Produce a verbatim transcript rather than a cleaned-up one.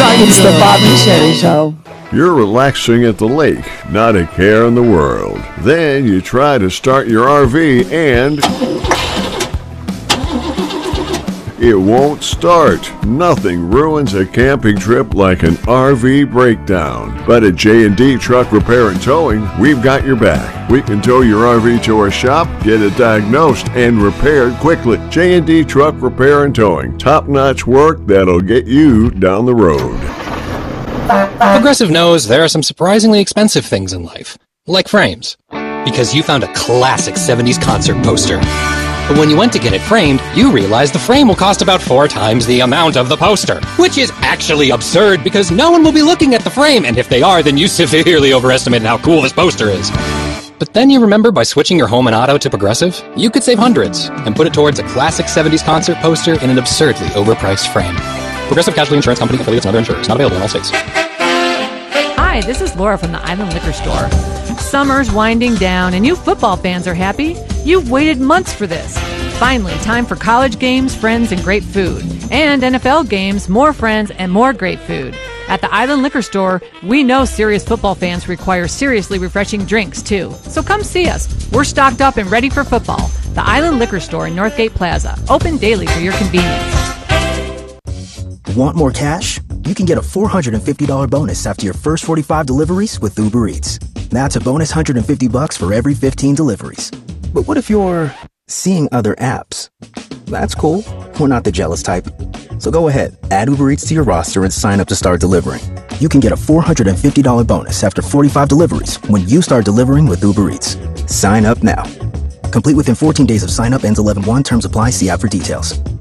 It's the Bob and Sheri Show. You're relaxing at the lake, not a care in the world. Then you try to start your R V and it won't start. Nothing ruins a camping trip like an R V breakdown. But at J and D Truck Repair and Towing, we've got your back. We can tow your R V to our shop, get it diagnosed, and repaired quickly. J and D Truck Repair and Towing. Top-notch work that'll get you down the road. Progressive knows there are some surprisingly expensive things in life, like frames. Because you found a classic seventies concert poster. But when you went to get it framed, you realized the frame will cost about four times the amount of the poster. Which is actually absurd because no one will be looking at the frame, and if they are, then you severely overestimated how cool this poster is. But then you remember by switching your home and auto to Progressive, you could save hundreds and put it towards a classic seventies concert poster in an absurdly overpriced frame. Progressive Casualty Insurance Company, affiliates, and other insurers. Not available in all states. Hi, this is Laura from the Island Liquor Store. Summer's winding down and you football fans are happy. You've waited months for this. Finally, time for college games, friends, and great food. And N F L games, more friends, and more great food. At the Island Liquor Store, we know serious football fans require seriously refreshing drinks, too. So come see us. We're stocked up and ready for football. The Island Liquor Store in Northgate Plaza. Open daily for your convenience. Want more cash? You can get a four hundred fifty dollars bonus after your first forty-five deliveries with Uber Eats. That's a bonus one hundred fifty bucks for every fifteen deliveries. But what if you're seeing other apps? That's cool. We're not the jealous type. So go ahead, add Uber Eats to your roster and sign up to start delivering. You can get a four hundred fifty dollars bonus after forty-five deliveries when you start delivering with Uber Eats. Sign up now. Complete within fourteen days of sign up, ends eleven one. Terms apply. See app for details.